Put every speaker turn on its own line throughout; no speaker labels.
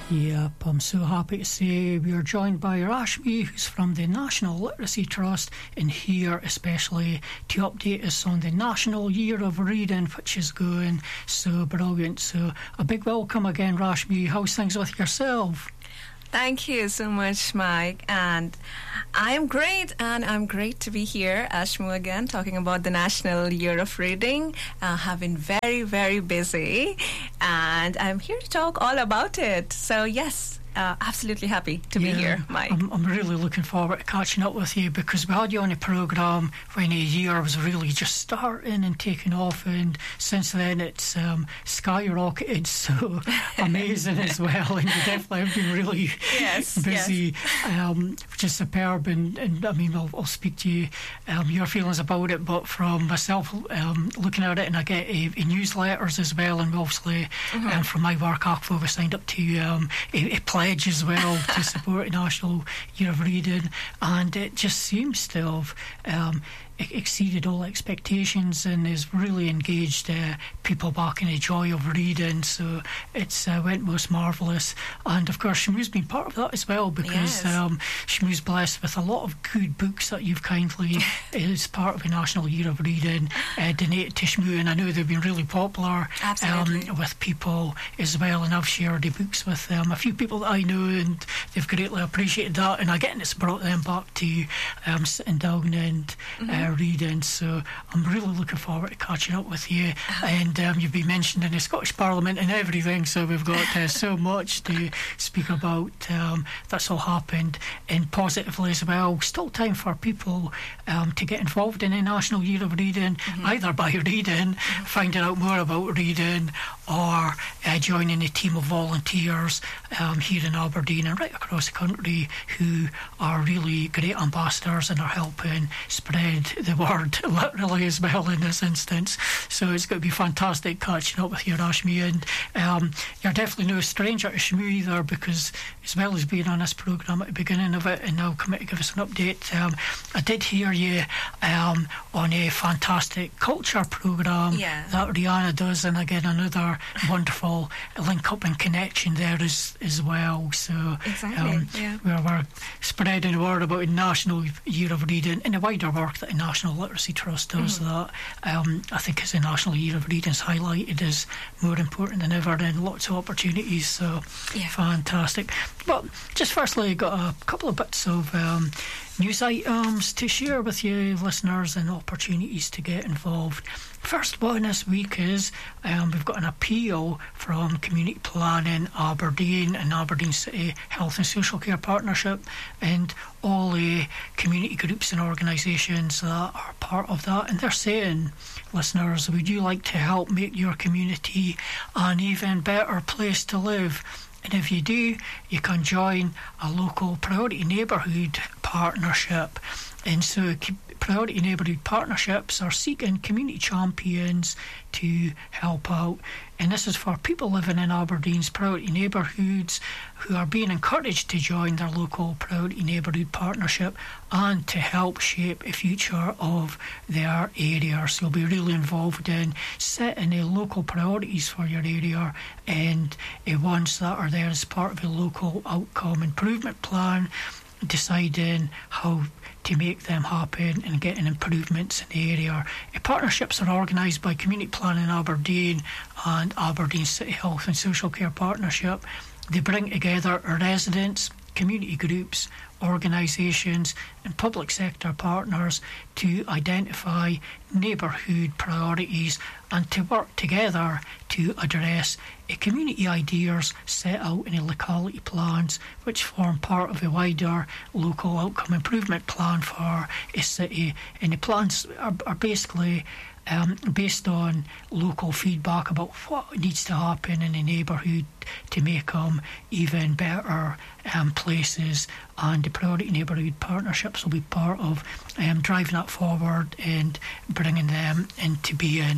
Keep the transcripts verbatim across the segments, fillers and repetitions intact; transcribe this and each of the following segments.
Yep, I'm so happy to say we are joined by Rashmi, who's from the National Literacy Trust, and here especially to update us on the National Year of Reading, which is going so brilliant. So a big welcome again, Rashmi. How's things with yourself?
Thank you so much, Mike. And I'm great, and I'm great to be here, Ashmu, again, talking about the National Year of Reading. I have been very, very busy, and I'm here to talk all about it. So, yes, uh, absolutely happy to
yeah,
be here, Mike.
I'm, I'm really looking forward to catching up with you, because we had you on the programme when the year was really just starting and taking off, and since then it's um, skyrocketed, so amazing as well, and you definitely have been really
yes,
busy,
yes.
Um, which is superb, and, and I mean I'll, I'll speak to you um, your feelings about it, but from myself um, looking at it, and I get a, a newsletters as well, and obviously mm-hmm. um, from my work I've signed up to um, a, a pledge as well to support the National Year of Reading, and it just seems to have um, exceeded all expectations and has really engaged uh, people back in the joy of reading. So it's uh, went most marvellous, and of course Shmu's been part of that as well, because
yes.
um, Shmu's blessed with a lot of good books that you've kindly as part of the National Year of Reading uh, donated to Shmu, and I know they've been really popular um, with people as well, and I've shared the books with um, a few people that I know, and they've greatly appreciated that, and again it's brought them back to um, sitting down and mm-hmm. uh, reading. So I'm really looking forward to catching up with you, and um, you've been mentioned in the Scottish Parliament and everything, so we've got uh, so much to speak about. Um, that's all happened, and positively as well, still time for people um, to get involved in the National Year of Reading, mm-hmm. either by reading, mm-hmm. finding out more about reading, or uh, joining a team of volunteers um, here in Aberdeen and right across the country who are really great ambassadors and are helping spread the word literally as well in this instance. So it's going to be fantastic catching up with you, Rashmi, and um, you're definitely no stranger to Shmu either, because as well as being on this programme at the beginning of it and now coming to give us an update, um, I did hear you um, on a fantastic culture programme
yeah.
that Rihanna does, and again another wonderful link up and connection there as, as well. So
exactly,
um,
yeah.
we're, we're spreading the word about the National Year of Reading and the wider work that the National Literacy Trust does, mm-hmm. that um, I think as the National Year of Reading is highlighted as more important than ever, and lots of opportunities, so
yeah.
fantastic. But just firstly, got a couple of bits of um, news items to share with you listeners and opportunities to get involved. First one this week is um, we've got an appeal from Community Planning Aberdeen and Aberdeen City Health and Social Care Partnership, and all the community groups and organisations that are part of that, and they're saying, listeners, would you like to help make your community an even better place to live? And if you do, you can join a local priority neighbourhood partnership. And so priority neighbourhood partnerships are seeking community champions to help out. And this is for people living in Aberdeen's priority neighbourhoods who are being encouraged to join their local priority neighbourhood partnership and to help shape the future of their area. So you'll be really involved in setting the local priorities for your area, and the ones that are there as part of a local outcome improvement plan, deciding how to make them happen and getting improvements in the area. The partnerships are organised by Community Planning Aberdeen and Aberdeen City Health and Social Care Partnership. They bring together residents, community groups, organisations and public sector partners to identify neighbourhood priorities and to work together to address the community ideas set out in the locality plans, which form part of a wider local outcome improvement plan for a city. And the plans are, are basically Um, based on local feedback about what needs to happen in the neighbourhood to make them even better um, places, and the priority neighbourhood partnerships will be part of um, driving that forward and bringing them into being.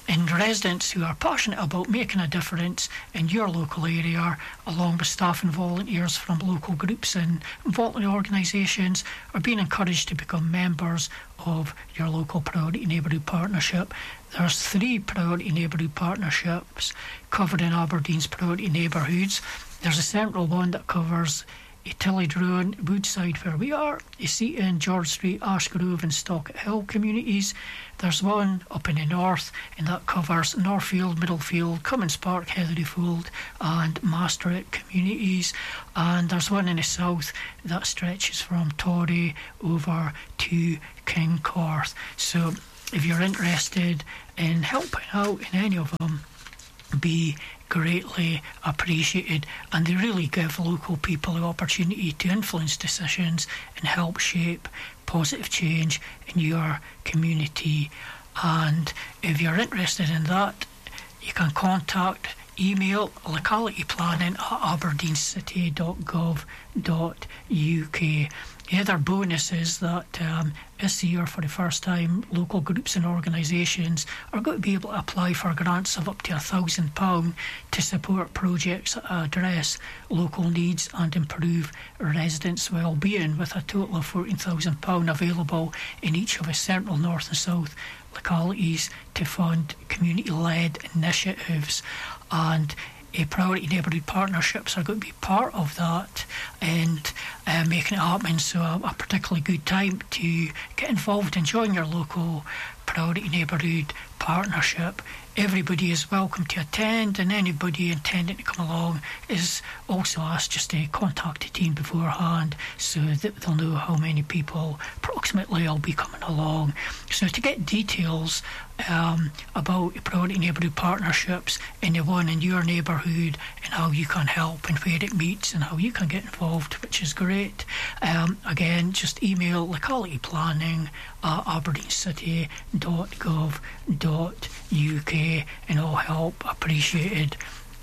and residents who are passionate about making a difference in your local area, along with staff and volunteers from local groups and voluntary organisations, are being encouraged to become members of your local Priority Neighbourhood Partnership. There's three Priority Neighbourhood Partnerships covering Aberdeen's priority neighbourhoods. There's a central one that covers Tillydrone, Woodside where we are, Seaton, George Street, Ashgrove and Stockett Hill communities. There's one up in the north and that covers Northfield, Middlefield, Cummins Park, Heatherlyfold and Masterett communities. And there's one in the south that stretches from Torry over to Kingcorth. So if you're interested in helping out in any of them, be greatly appreciated, and they really give local people the opportunity to influence decisions and help shape positive change in your community. And if you're interested in that, you can contact email locality planning at aberdeencity dot gov dot U K. The other bonus is that um, this year, for the first time, local groups and organisations are going to be able to apply for grants of up to one thousand pounds to support projects that address local needs and improve residents' well-being, with a total of fourteen thousand pounds available in each of the central, north and south localities to fund community-led initiatives. And Uh, priority neighbourhood partnerships are going to be part of that and uh, making it happen. So a, a particularly good time to get involved and join your local priority neighbourhood partnership. Everybody is welcome to attend, and anybody intending to come along is also asked just to contact the team beforehand so that they'll know how many people approximately will be coming along. So to get details um, about priority neighbourhood partnerships in the one in your neighbourhood and how you can help and where it meets and how you can get involved, which is great, um, again, just email locality planning at aberdeencity dot gov dot U K, and all help appreciated.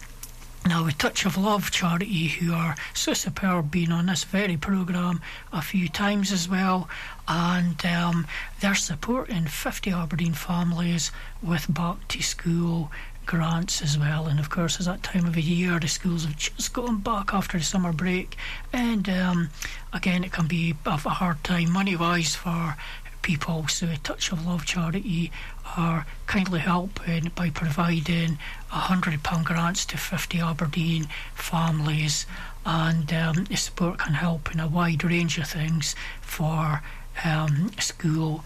Now, with Touch of Love charity, who are so superb, being on this very programme a few times as well, and um, they're supporting fifty Aberdeen families with back to school grants as well. And of course, at that time of the year, the schools have just gone back after the summer break, and um, again, it can be a hard time money wise for people. So a Touch of Love charity are kindly helping by providing one hundred pounds grants to fifty Aberdeen families, and um, the support can help in a wide range of things for um, school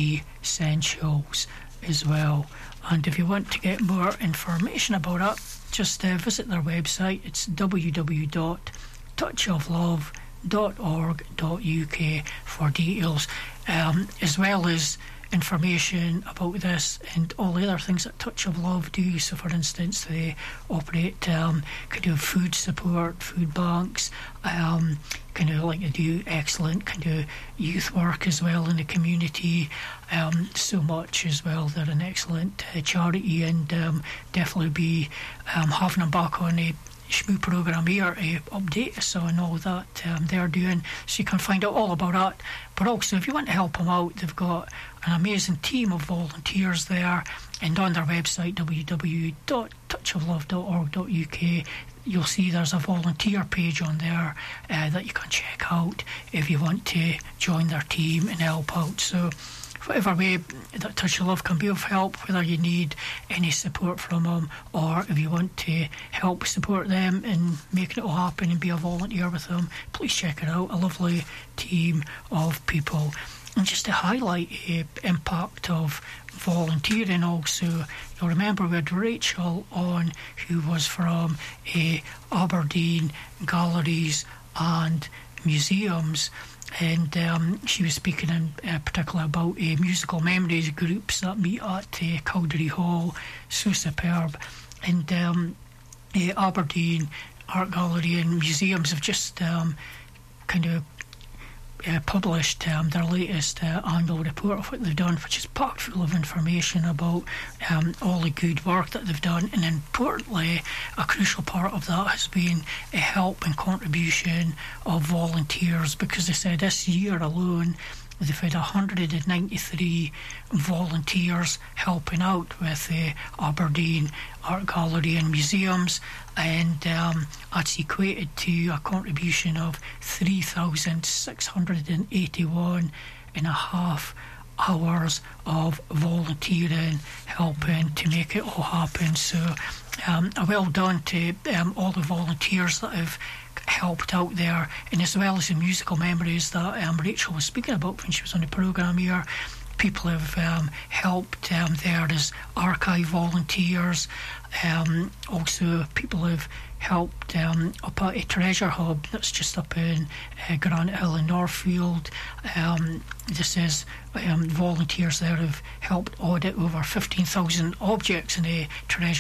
essentials as well. And if you want to get more information about that, just uh, visit their website. It's w w w dot touch of love dot org dot U K for details, um, as well as information about this and all the other things that Touch of Love do. So for instance, they operate um, kind of food support, food banks, um, kind of like they do excellent kind of youth work as well in the community, um, so much as well. They're an excellent uh, charity, and um, definitely be um, having them back on a Shmoo programme here to update us on all that um, they're doing, so you can find out all about that. But also, if you want to help them out, they've got an amazing team of volunteers there, and on their website w w w dot touch of love dot org dot U K you'll see there's a volunteer page on there uh, that you can check out if you want to join their team and help out. So whatever way that Touch of Love can be of help, whether you need any support from them or if you want to help support them in making it all happen and be a volunteer with them, please check it out. A lovely team of people. And just to highlight the impact of volunteering also, you'll remember we had Rachel on, who was from uh, Aberdeen Galleries and Museums, and um, she was speaking in uh, particular about uh, musical memories groups that meet at uh, Cowdery Hall. So superb. And um, uh, Aberdeen Art Gallery and Museums have just um, kind of uh, published um, their latest uh, annual report of what they've done, which is packed full of information about um, all the good work that they've done. And importantly, a crucial part of that has been a help and contribution of volunteers, because they said this year alone they've had one hundred ninety-three volunteers helping out with the Aberdeen Art Gallery and Museums, and um, that's equated to a contribution of three thousand six hundred eighty-one and a half hours of volunteering, helping to make it all happen. So um, a well done to um, all the volunteers that have helped out there, and as well as the musical memories that um, Rachel was speaking about when she was on the programme here. People have um, helped um, there as archive volunteers. Um, also, people have helped um, up at a treasure hub that's just up in uh, Granite Hill in Northfield. Um, this is um, volunteers there have helped audit over fifteen thousand objects in a treasure